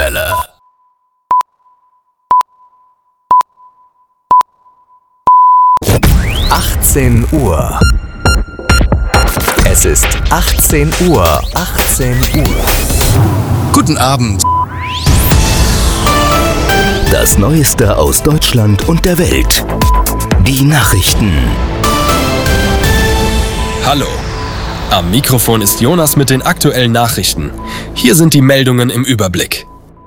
Welle. Uhr. Es ist 18 Uhr. 18 Uhr. Guten Abend. Das Neueste aus Deutschland und der Welt. Die Nachrichten. Hallo. Am Mikrofon ist Jonas mit den aktuellen Nachrichten. Hier sind die Meldungen im Überblick.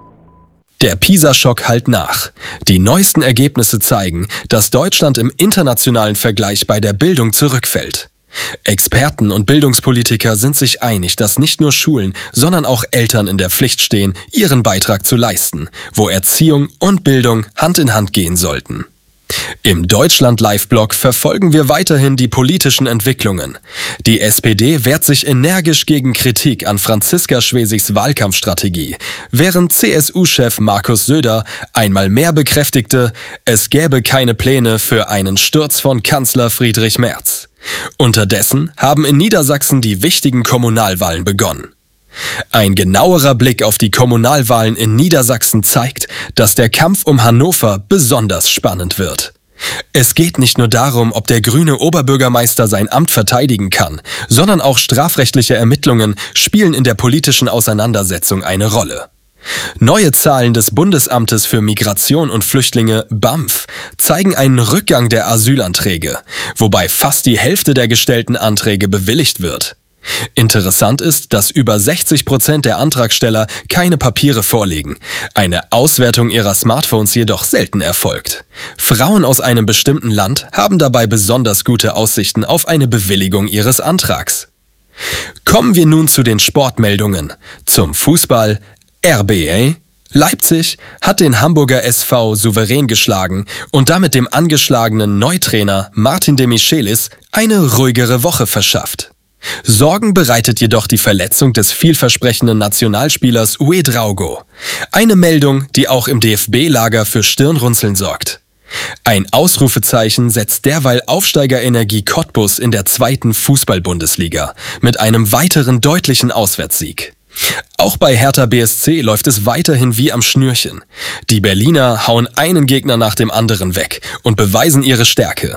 Der PISA-Schock hallt nach. Die neuesten Ergebnisse zeigen, dass Deutschland im internationalen Vergleich bei der Bildung zurückfällt. Experten und Bildungspolitiker sind sich einig, dass nicht nur Schulen, sondern auch Eltern in der Pflicht stehen, ihren Beitrag zu leisten, wo Erziehung und Bildung Hand in Hand gehen sollten. Im Deutschland-Live-Blog verfolgen wir weiterhin die politischen Entwicklungen. Die SPD wehrt sich energisch gegen Kritik an Franziska Schwesigs Wahlkampfstrategie, während CSU-Chef Markus Söder einmal mehr bekräftigte, es gäbe keine Pläne für einen Sturz von Kanzler Friedrich Merz. Unterdessen haben in Niedersachsen die wichtigen Kommunalwahlen begonnen. Ein genauerer Blick auf die Kommunalwahlen in Niedersachsen zeigt, dass der Kampf um Hannover besonders spannend wird. Es geht nicht nur darum, ob der grüne Oberbürgermeister sein Amt verteidigen kann, sondern auch strafrechtliche Ermittlungen spielen in der politischen Auseinandersetzung eine Rolle. Neue Zahlen des Bundesamtes für Migration und Flüchtlinge BAMF zeigen einen Rückgang der Asylanträge, wobei fast die Hälfte der gestellten Anträge bewilligt wird. Interessant ist, dass über 60% der Antragsteller keine Papiere vorlegen, eine Auswertung ihrer Smartphones jedoch selten erfolgt. Frauen aus einem bestimmten Land haben dabei besonders gute Aussichten auf eine Bewilligung ihres Antrags. Kommen wir nun zu den Sportmeldungen. Zum Fußball. RBA Leipzig hat den Hamburger SV souverän geschlagen und damit dem angeschlagenen Neutrainer Martin de Michelis eine ruhigere Woche verschafft. Sorgen bereitet jedoch die Verletzung des vielversprechenden Nationalspielers Ouedraogo. Eine Meldung, die auch im DFB-Lager für Stirnrunzeln sorgt. Ein Ausrufezeichen setzt derweil Aufsteigerenergie Cottbus in der 2. Fußball-Bundesliga mit einem weiteren deutlichen Auswärtssieg. Auch bei Hertha BSC läuft es weiterhin wie am Schnürchen. Die Berliner hauen einen Gegner nach dem anderen weg und beweisen ihre Stärke.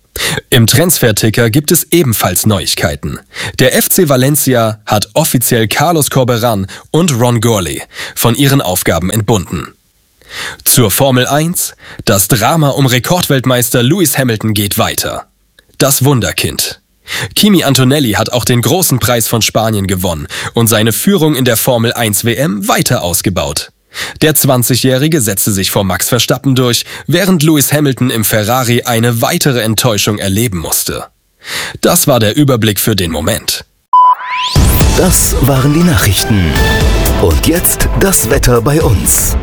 Im Transferticker gibt es ebenfalls Neuigkeiten. Der FC Valencia hat offiziell Carlos Corberán und Ron Gourlay von ihren Aufgaben entbunden. Zur Formel 1. Das Drama um Rekordweltmeister Lewis Hamilton geht weiter. Das Wunderkind. Kimi Antonelli hat auch den großen Preis von Spanien gewonnen und seine Führung in der Formel 1 WM weiter ausgebaut. Der 20-Jährige setzte sich vor Max Verstappen durch, während Lewis Hamilton im Ferrari eine weitere Enttäuschung erleben musste. Das war der Überblick für den Moment. Das waren die Nachrichten. Und jetzt das Wetter bei uns.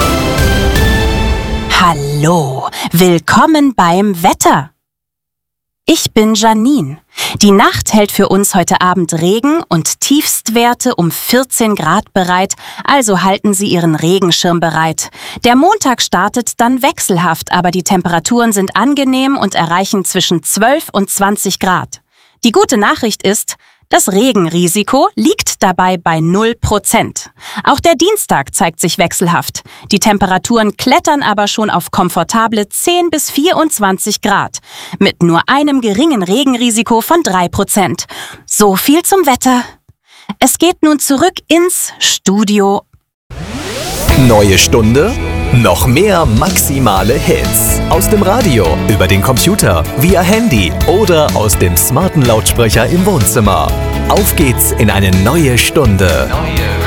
Hallo, willkommen beim Wetter. Ich bin Janine. Die Nacht hält für uns heute Abend Regen und Tiefstwerte um 14 Grad bereit, also halten Sie Ihren Regenschirm bereit. Der Montag startet dann wechselhaft, aber die Temperaturen sind angenehm und erreichen zwischen 12 und 20 Grad. Die gute Nachricht ist, das Regenrisiko liegt dabei bei 0%. Auch der Dienstag zeigt sich wechselhaft. Die Temperaturen klettern aber schon auf komfortable 10 bis 24 Grad. Mit nur einem geringen Regenrisiko von 3%. So viel zum Wetter. Es geht nun zurück ins Studio. Neue Stunde, noch mehr maximale Hits. Aus dem Radio, über den Computer, via Handy oder aus dem smarten Lautsprecher im Wohnzimmer. Auf geht's in eine neue Stunde.